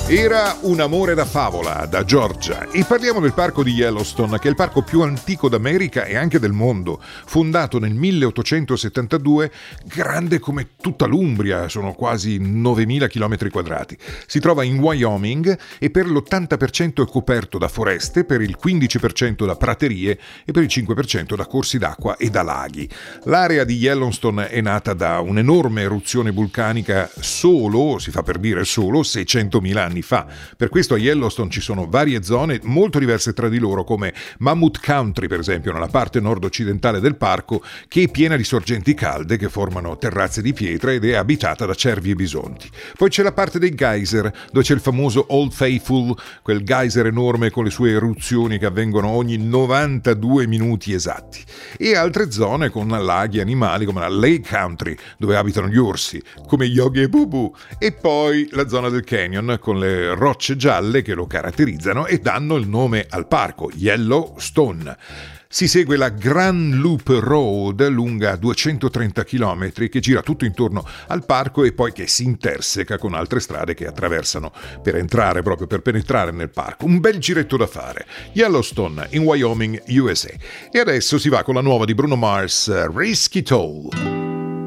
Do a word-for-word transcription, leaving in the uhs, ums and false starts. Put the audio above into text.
Era un amore da favola, da Georgia, e parliamo del parco di Yellowstone, che è il parco più antico d'America e anche del mondo, fondato nel milleottocentosettantadue, grande come tutta l'Umbria, sono quasi novemila chilometri quadrati. Si trova in Wyoming e per l'ottanta per cento è coperto da foreste, per il quindici per cento da praterie e per il cinque per cento da corsi d'acqua e da laghi. L'area di Yellowstone è nata da un'enorme eruzione vulcanica solo, si fa per dire solo, seicentomila anni fa. Per questo a Yellowstone ci sono varie zone molto diverse tra di loro, come Mammoth Country per esempio nella parte nord-occidentale del parco, che è piena di sorgenti calde che formano terrazze di pietra ed è abitata da cervi e bisonti. Poi c'è la parte dei geyser, dove c'è il famoso Old Faithful, quel geyser enorme con le sue eruzioni che avvengono ogni novantadue minuti esatti, e altre zone con laghi animali come la Lake Country, dove abitano gli orsi come Yogi e Bubu, e poi la zona del canyon con le rocce gialle che lo caratterizzano e danno il nome al parco, Yellowstone. Si segue la Grand Loop Road, lunga duecentotrenta chilometri, che gira tutto intorno al parco e poi che si interseca con altre strade che attraversano per entrare, proprio per penetrare nel parco. Un bel giretto da fare. Yellowstone in Wyoming, U S A. E adesso si va con la nuova di Bruno Mars, Risky Toll.